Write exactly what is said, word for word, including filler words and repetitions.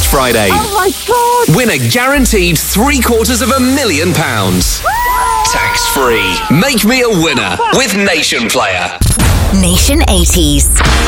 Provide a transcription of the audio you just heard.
next Friday. Oh my God! Win a guaranteed three quarters of a million pounds. Tax free. Make me a winner with Nation Player. Nation eighties.